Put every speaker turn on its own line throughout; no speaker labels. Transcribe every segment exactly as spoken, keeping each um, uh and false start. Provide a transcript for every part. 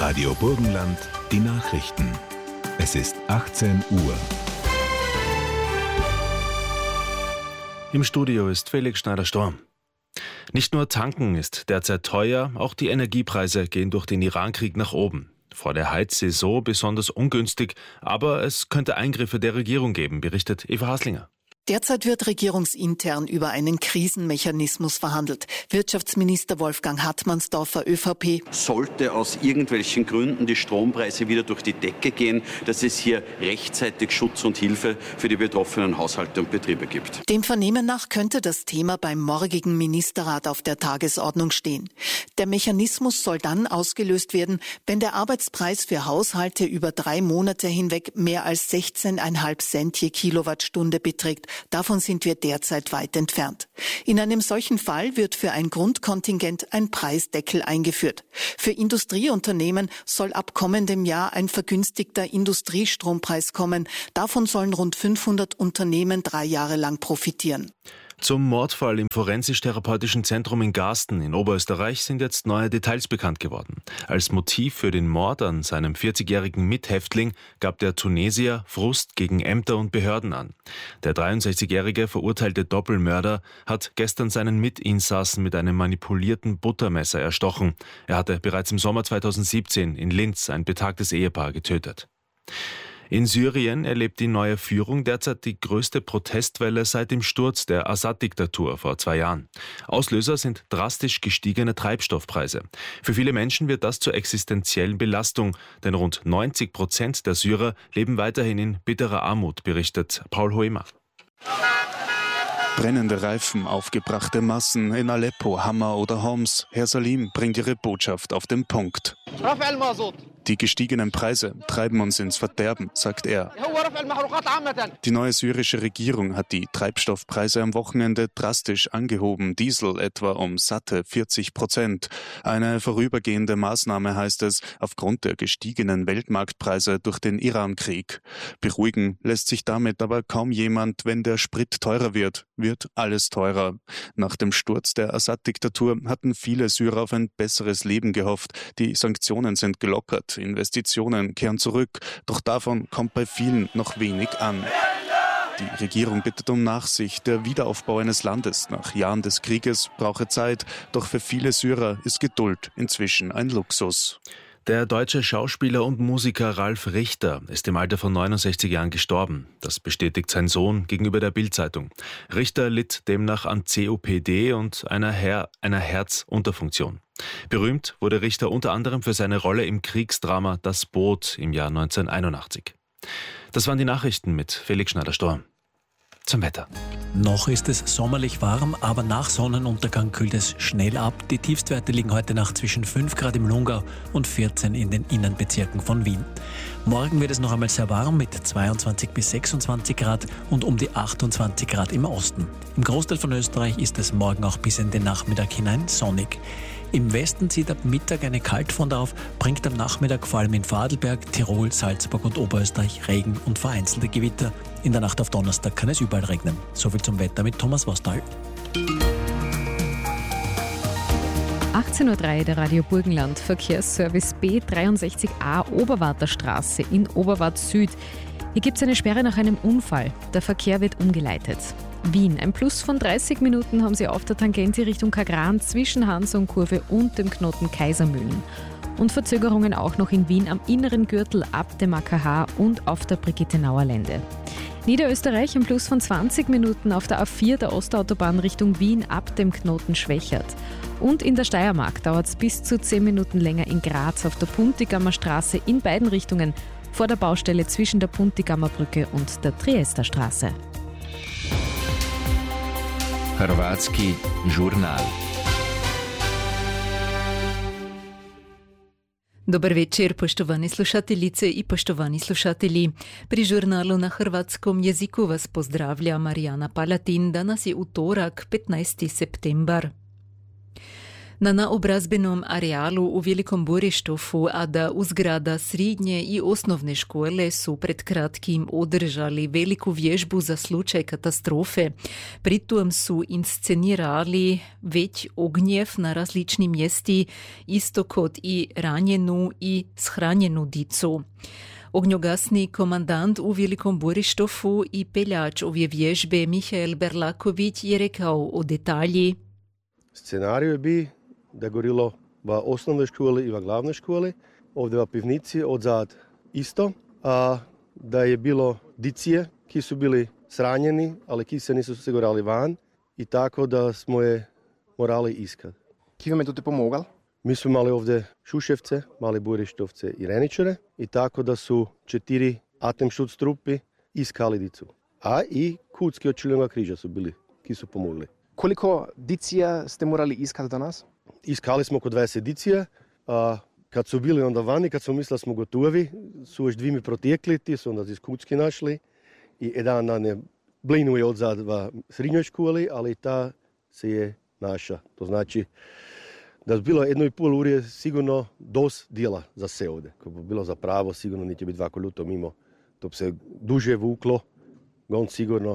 Radio Burgenland, die Nachrichten. Es ist achtzehn Uhr.
Im Studio ist Felix Schneider-Storm. Nicht nur tanken ist derzeit teuer, auch die Energiepreise gehen durch den Irankrieg nach oben. Vor der Heizsaison besonders ungünstig, aber es könnte Eingriffe der Regierung geben, berichtet Eva Haslinger.
Derzeit wird regierungsintern über einen Krisenmechanismus verhandelt. Wirtschaftsminister Wolfgang Hartmannsdorfer, ÖVP.
Sollte aus irgendwelchen Gründen die Strompreise wieder durch die Decke gehen, dass es hier rechtzeitig Schutz und Hilfe für die betroffenen Haushalte und Betriebe gibt.
Dem Vernehmen nach könnte das Thema beim morgigen Ministerrat auf der Tagesordnung stehen. Der Mechanismus soll dann ausgelöst werden, wenn der Arbeitspreis für Haushalte über drei Monate hinweg mehr als sechzehn Komma fünf Cent je Kilowattstunde beträgt. Davon sind wir derzeit weit entfernt. In einem solchen Fall wird für ein Grundkontingent ein Preisdeckel eingeführt. Für Industrieunternehmen soll ab kommendem Jahr ein vergünstigter Industriestrompreis kommen. Davon sollen rund fünfhundert Unternehmen drei Jahre lang profitieren.
Zum Mordfall im Forensisch-Therapeutischen Zentrum in Garsten in Oberösterreich sind jetzt neue Details bekannt geworden. Als Motiv für den Mord an seinem vierzigjährigen Mithäftling gab der Tunesier Frust gegen Ämter und Behörden an. Der dreiundsechzigjährige verurteilte Doppelmörder hat gestern seinen Mitinsassen mit einem manipulierten Buttermesser erstochen. Er hatte bereits im Sommer zweitausendsiebzehn in Linz ein betagtes Ehepaar getötet. In Syrien erlebt die neue Führung derzeit die größte Protestwelle seit dem Sturz der Assad-Diktatur vor zwei Jahren. Auslöser sind drastisch gestiegene Treibstoffpreise. Für viele Menschen wird das zur existenziellen Belastung, denn rund neunzig Prozent der Syrer leben weiterhin in bitterer Armut, berichtet Paul Hoemer.
Brennende Reifen, aufgebrachte Massen in Aleppo, Hama oder Homs. Herr Salim bringt ihre Botschaft auf den Punkt. Die gestiegenen Preise treiben uns ins Verderben, sagt er. Die neue syrische Regierung hat die Treibstoffpreise am Wochenende drastisch angehoben, Diesel etwa um satte vierzig Prozent. Eine vorübergehende Maßnahme, heißt es, aufgrund der gestiegenen Weltmarktpreise durch den Irankrieg. Beruhigen lässt sich damit aber kaum jemand, wenn der Sprit teurer wird, wird alles teurer. Nach dem Sturz der Assad-Diktatur hatten viele Syrer auf ein besseres Leben gehofft. Die Sanktionen sind gelockert, Investitionen kehren zurück, doch davon kommt bei vielen noch wenig an. Die Regierung bittet um Nachsicht. Der Wiederaufbau eines Landes nach Jahren des Krieges brauche Zeit, doch für viele Syrer ist Geduld inzwischen ein Luxus.
Der deutsche Schauspieler und Musiker Ralf Richter ist im Alter von neunundsechzig Jahren gestorben. Das bestätigt sein Sohn gegenüber der Bild-Zeitung. Richter litt demnach an C O P D und einer, Her- einer Herzunterfunktion. Berühmt wurde Richter unter anderem für seine Rolle im Kriegsdrama Das Boot im Jahr neunzehnhunderteinundachtzig. Das waren die Nachrichten mit Felix Schneider-Storm. Zum Wetter.
Noch ist es sommerlich warm, aber nach Sonnenuntergang kühlt es schnell ab. Die Tiefstwerte liegen heute Nacht zwischen fünf Grad im Lungau und vierzehn in den Innenbezirken von Wien. Morgen wird es noch einmal sehr warm mit zweiundzwanzig bis sechsundzwanzig Grad und um die achtundzwanzig Grad im Osten. Im Großteil von Österreich ist es morgen auch bis in den Nachmittag hinein sonnig. Im Westen zieht ab Mittag eine Kaltfront auf, bringt am Nachmittag vor allem in Vorarlberg, Tirol, Salzburg und Oberösterreich Regen und vereinzelte Gewitter. In der Nacht auf Donnerstag kann es überall regnen. Soviel zum Wetter mit Thomas Wostal.
achtzehn Uhr drei, der Radio Burgenland, Verkehrsservice B dreiundsechzig a Oberwarter in Oberwart Süd. Hier gibt es eine Sperre nach einem Unfall. Der Verkehr wird umgeleitet. Wien, ein Plus von dreißig Minuten haben Sie auf der Tangente Richtung Kagran zwischen Hansung-Kurve und dem Knoten Kaisermühlen. Und Verzögerungen auch noch in Wien am inneren Gürtel ab dem A K H und auf der Brigittenauer Lände. Niederösterreich ein Plus von zwanzig Minuten auf der A vier der Ostautobahn Richtung Wien ab dem Knoten Schwächert. Und in der Steiermark dauert es bis zu zehn Minuten länger in Graz auf der Puntigammer Straße in beiden Richtungen vor der Baustelle zwischen der Puntigammer Brücke und der Triester Straße.
Hrvatski žurnal.
Dobar večer, poštovani slušateljice i poštovani slušatelji. Pri žurnalu na hrvatskom jeziku vas pozdravlja Marijana Palatin. Danas je utorak, petnajsti september. Na naobrazbenom arealu u Velikom Borištovu, a da u zgrada srednje i osnovne škole su pred kratkim održali veliku vježbu za slučaj katastrofe. Pritom su inscenirali već ognjev na različnim mjesti, isto kot i ranjenu i shranjenu dicu. Ognjogasni komandant u Velikom Borištovu i peljač ove vježbe Mihael Berlaković je rekao o detalji.
Scenarij je bi da gorilo v osnovnoj školi in v glavnoj školi, ovdje v pivnici odzad isto, a da je bilo dicije, ki su bili sranjeni, ali ki se nisu sigurali van i tako da smo je morali iskati.
Ki vam je to pomagal?
Mi smo imali ovdje Šuševce, mali Borištovce i Reničare i tako da su četiri Atemschutz trupi iskali dicu. A i kucki od Črvenog križa su bili, ki su pomogli.
Koliko dicija ste morali iskati danas?
Iskali smo oko dvadeset dicija, a kad su bili onda vani, kad smo mislili da smo gotovi, su još dvimi protekli, ti su onda iz kucki našli i jedan dan je blinuje odzad v srednjoj školi, ali ta se je naša. To znači da je bilo jedno i pol ure sigurno dos dijela za se ovdje. Ko bi bilo za pravo, sigurno niti bi dva koluto mimo. To bi se duže vuklo, gon sigurno.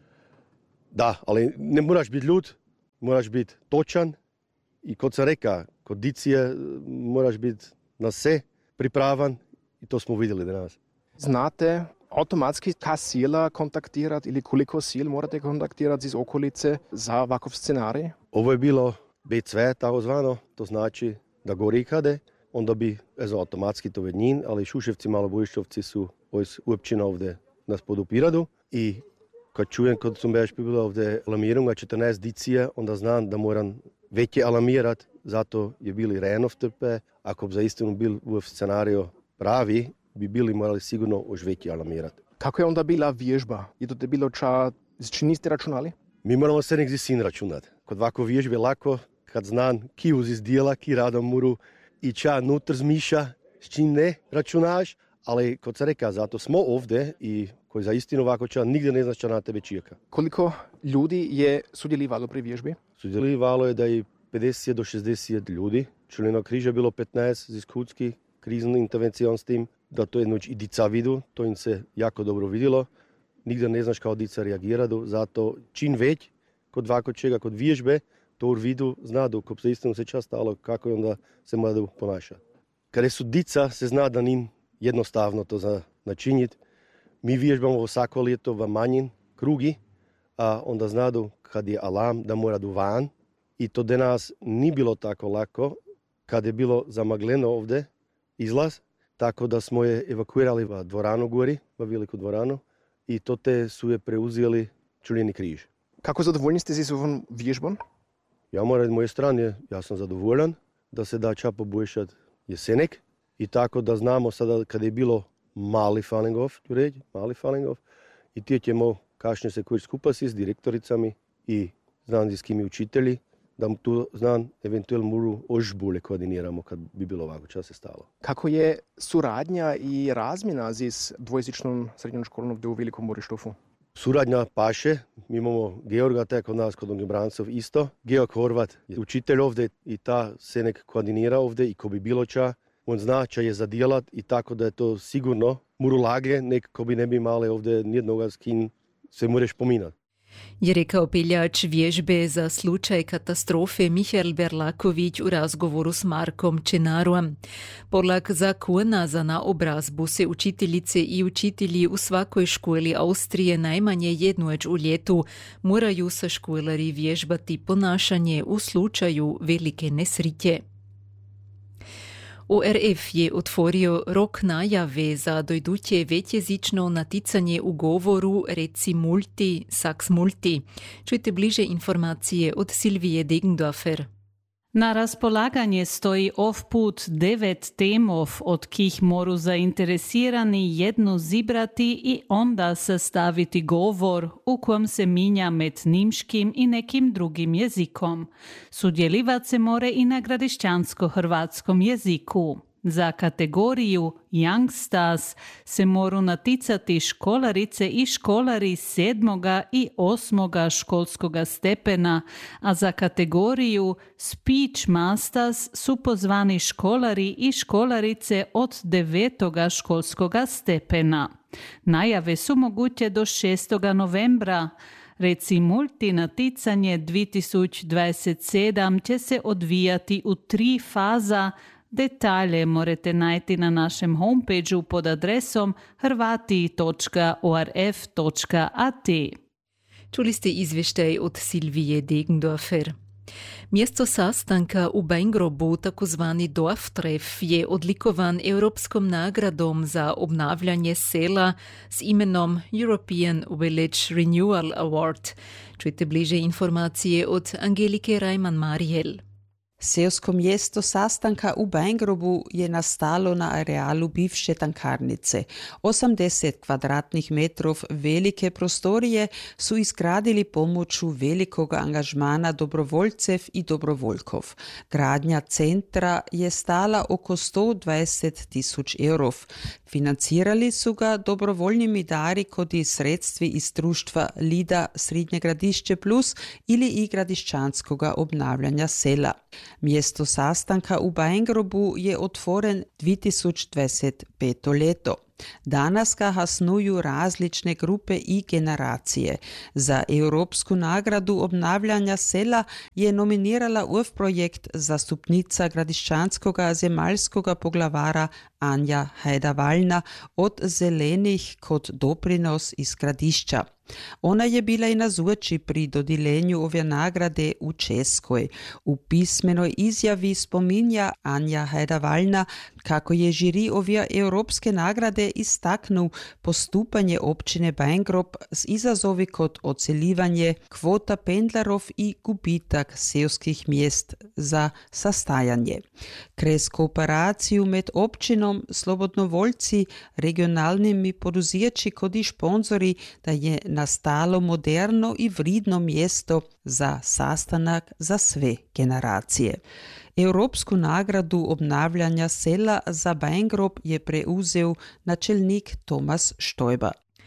Da, ali ne moraš biti ljud, moraš biti točan i kod sam reka, kod dicije moraš biti na sve pripravan i to smo vidjeli danas.
Znate automatski ka sila kontaktirati ili koliko sil morate kontaktirati iz okolice za ovakav scenarij?
Ovo je bilo B dva takozvano, to znači da gori kade, onda bi ezo, automatski to vednjin, ali Šuševci, malo Borištovci su uopćina ovdje nas podupiradu i kad čujem, kad sam već bilo ovdje alarmirunga četrnaest dicija, onda znam da moram veće alarmirat, zato je bili Renov trpe. Ako bi za istinu bil v scenariju pravi, bi bili morali sigurno još veće alarmirat.
Kako je onda bila vježba? Je to te bilo ča, či niste računali?
Mi moramo se nekzi sin računati. Kod ovako vježbe lako, kad znam ki uz izdjela, ki radom muru i ča nutr zmiša, s čim ne računaš, ali kod se reka, zato smo ovdje i koji za istinu ovako ča, nigdje ne znaš ča na tebe čeka.
Koliko ljudi je sudjelovalo pri vježbi?
Sudjelovalo je da je pedeset do šezdeset ljudi. Črvenog križa je bilo petnaest iz Kutski, krizni intervencijom s tim, da to jedno i dica vidu, to im se jako dobro vidjelo. Nigdje ne znaš kao dica reagiraju, zato čim već kod ovako čega, kod vježbe, to u vidu znadu, ko se istinu se čas stalo, kako je onda se moraju ponašati. Kada su dica, se zna da nim jednostavno to za načiniti. Mi vježbamo vsako leto v manjim krugi, a onda znadu kad je alarm da moraju van. I to danas ni bilo tako lako, kad je bilo zamagleno ovdje izlaz, tako da smo je evakuirali v dvoranu gori, v veliku dvoranu, i to te su je preuzeli Črveni križ.
Kako zadovoljni ste z ovom vježbom?
Ja moram od moje strane, ja sam zadovoljan da se da ča poboljšati jesenek i tako da znamo sada kad je bilo mali falingov, tu reći, mali falingov, i ti ćemo kašnje se koji skupa si s direktoricami i znam s kimi učitelji, da tu znam eventualno moru još bolje koordiniramo kad bi bilo ovako čas se stalo.
Kako je suradnja i razmjena s dvojezičnom srednjom školom u Velikom Borištovu?
Suradnja paše, mi imamo Georga, tak kod nas, kod Ongebrancov isto. Georg Horvat je učitelj ovdje i ta se nek koordinira ovdje i ko bi bilo ča, on zna ča je zadjelat i tako da je to sigurno moru lage, nek ko bi ne bi imali ovdje nijednoga s kim se moreš pominati.
Je rekao peljač vježbe za slučaj katastrofe Mihael Berlaković u razgovoru s Markom Čenarom. Podlag zakona za naobrazbu se učiteljice i učitelji u svakoj školi Austrije najmanje jednoć u ljetu moraju sa školari vježbati ponašanje u slučaju velike nesritje. O R F je otvorio rok najave za dojduće većjezično naticanje u govoru Reci multi, Saks multi. Čujte bliže informacije od Silvije Degendorfer.
Na razpolaganje stoji ovput devet temov, od kih moru zainteresirani jednu zibrati i onda sastaviti govor u kojem se minja med nimškim i nekim drugim jezikom. Sudjelivat se more i na gradišćansko-hrvatskom jeziku. Za kategoriju Young Stars se moru naticati školarice i školari sedmoga i osmoga školskoga stepena, a za kategoriju Speech Masters su pozvani školari i školarice od devetoga školskoga stepena. Najave su moguće do šestoga novembra. Reci multi naticanje dvije tisuće dvadeset sedam će se odvijati u tri faza. Detalje morate najti na našem homepageu pod adresom hrvati točka o r f točka a t.
Čuli ste izvještaj od Silvije Degendorfer. Mjesto sastanka u Bajngrobu, takozvani Dorftref, je odlikovan Europskom nagradom za obnavljanje sela s imenom European Village Renewal Award. Čujte bliže informacije od Angelike Rajman-Marijel.
Seosko mjesto sastanka u Bajngrobu je nastalo na arealu bivše tankarnice. osamdeset kvadratnih metrov velike prostorije su izgradili pomoću velikog angažmana dobrovoljcev i dobrovoljkov. Gradnja centra je stala oko sto dvadeset tisuć evrov. Financirali su ga dobrovoljnimi dari kodi sredstvi iz društva Lida Srednje Gradišće Plus ili i gradišćanskoga obnavljanja sela. Mjesto sastanka u Bajngrobu je otvoren dvije tisuće dvadeset peto leto. Danas ga hasnuju različne grupe i generacije. Za Europsku nagradu obnavljanja sela je nominirala U F projekt zastupnica gradišćanskoga zemaljskoga poglavara Anja Hajda-Valna od Zelenih kod doprinos iz Gradišća. Ona je bila i nazoči pri dodilenju ove nagrade u Českoj. U pismenoj izjavi spominja Anja Hajda-Valna kako je žiri ove europske nagrade istaknuł postupanje općine Bajngrob s izazovi kod odseljivanje kvota pendlarov i gubitak seoskih mjest za sastajanje. Krez kooperaciju med općinom, slobodnovoljci, regionalnimi poduzeći kod i šponzori da je nastalo moderno i vridno mjesto za sastanak za sve generacije. Europsku nagradu obnavljanja sela za Bajngrob je preuzeo načelnik Tomas Štojba.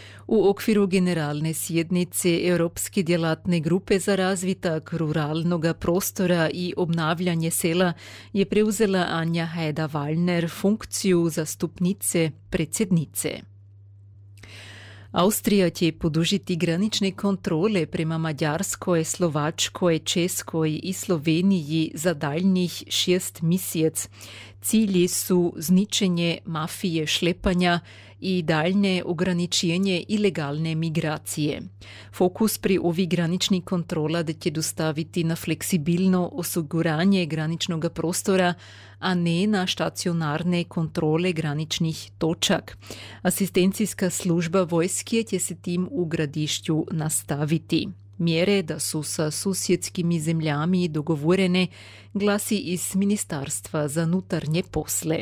U okviru generalne sjednice Europske djelatne grupe za razvitak ruralnog prostora i obnavljanje sela je preuzela Anja Hajda-Valner funkciju zastupnice predsjednice. Austrija će podužiti granične kontrole prema Mađarskoj, Slovačkoj, Českoj i Sloveniji za daljnjih šest mjesec. Cilji su zničenje mafije šlepanja i daljne ograničenje ilegalne migracije. Fokus pri ovih graničnih kontrola da će dostaviti na fleksibilno osiguranje graničnog prostora, a ne na stacionarne kontrole graničnih točak. Asistencijska služba vojske će se tim u Gradišću nastaviti. Mjere da su sa susjedskimi zemljami dogovorene, glasi iz Ministarstva za nutarnje posle.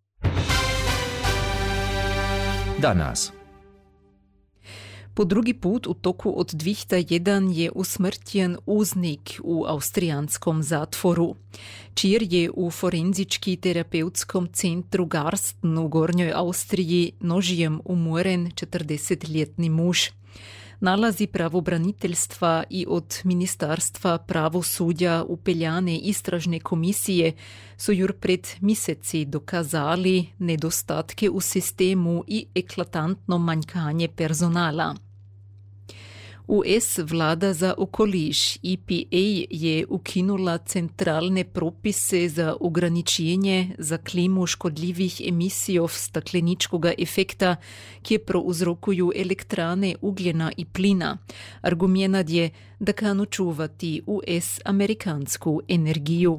Danas.
Po drugi put u toku od dvije tisuće jedan je usmrtjen uznik u austrijanskom zatvoru. Čir je u forenzički terapeutskom centru Garsten u Gornjoj Austriji nožijem umoren četrdesetletni muž. Nalazi pravobraniteljstva i od Ministarstva pravosudja upeljane istražne komisije su jur pred mjeseci dokazali nedostatke u sistemu i eklatantno manjkanje personala. U S vlada za okoliš E P A je ukinula centralne propise za ograničenje za klimu škodljivih emisijov stakleničkoga efekta, ki prouzrokuju elektrane ugljena i plina. Argument je, da kanu čuvati U S amerikansku energiju.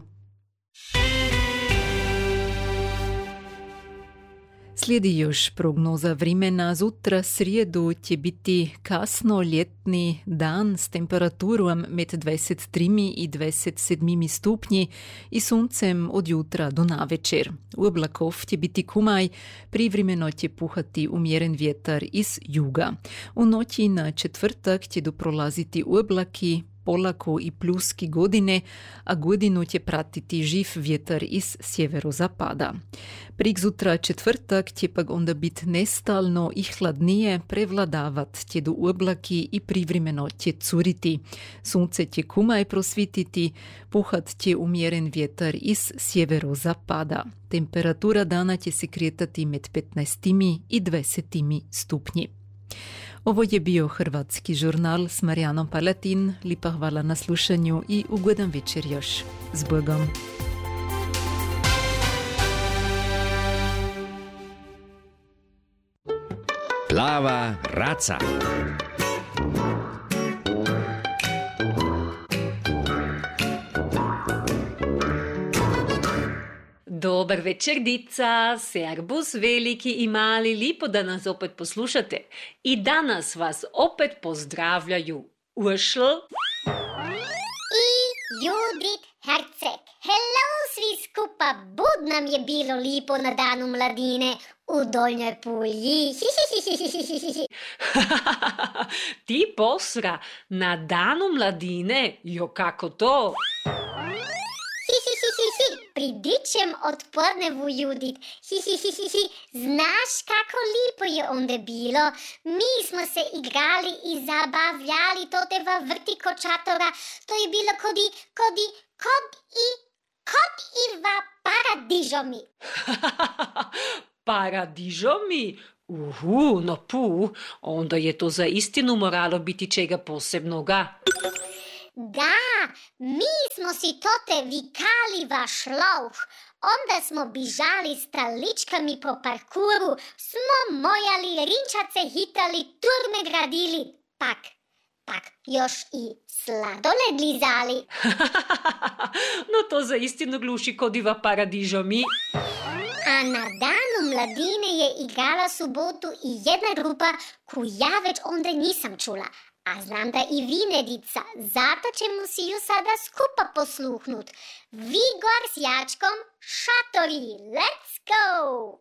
Slijedi još prognoza vremena. Zutra srijedu će biti kasno ljetni dan s temperaturom med dvadeset tri i dvadeset sedam stupnji i suncem od jutra do navečer. U oblakov će biti kumaj, privremeno će puhati umjeren vjetar iz juga. U noći na četvrtak će doprolaziti u oblaki, polako i pluski godine, a godinu će pratiti živ vjetar iz sjeverozapada. Prikzutra četvrtak će pak onda biti nestalno i hladnije, prevladavat će do oblaki i privremeno će curiti. Sunce će kumaj prosvititi, puhat će umjeren vjetar iz sjeverozapada. Temperatura dana će se kretati med petnaest i dvadeset stupnji. Ovo je bio Hrvatski žurnal s Marijanom Palatin. Lipa hvala na slušanju i ugodan večer još. S Bogom.
Plava raca.
Dobar večer, dica, servus, veliki i mali, lipo da nas opet poslušate. I danas vas opet pozdravljaju Uršl
i Judit Herceg. Hello svi skupa, bud nam je bilo lipo na danu mladine u Donjoj Pulji.
Ti posra, na danu mladine, jo kako to?
Pridičem od podnevu, Judit. Hi, hi, hi, hi, hi. Znaš kako lipo je onda bilo? Mi smo se igrali i zabavljali to teva vrti kočatora. To je bilo kodi, kodi, kod i, kod i va paradižomi.
Paradižomi? Uhu, no pu, onda je to za istinu moralo biti čega posebnoga.
Da, mi smo si tote vikali vaš lauh. Onda smo bižali s taličkami po parkuru, smo mojali, rinčace hitali, turme gradili. Pak, pak još i sladoled lizali.
No to za istinu gluši kodiva paradižomi.
A na danu mladine je igrala subotu i jedna grupa koju ja već onda nisam čula. A znam da i vi, Nedica, zato ćemo si ju sada skupa posluhnut. Vigor s Jačkom, šatori, let's go!